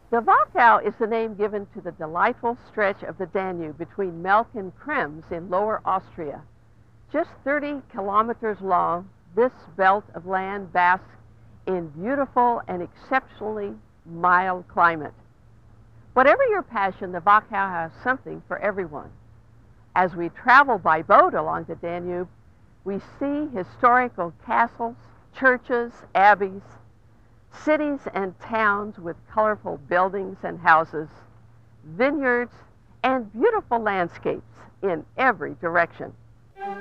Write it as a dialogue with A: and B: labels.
A: The Wachau is the name given to the delightful stretch of the Danube between Melk and Krems in Lower Austria. Just 30 kilometers long, this belt of land basks in beautiful and exceptionally mild climate. Whatever your passion, the Wachau has something for everyone. As we travel by boat along the Danube, we see historical castles, churches, abbeys, cities and towns with colorful buildings and houses, vineyards, and beautiful landscapes in every direction.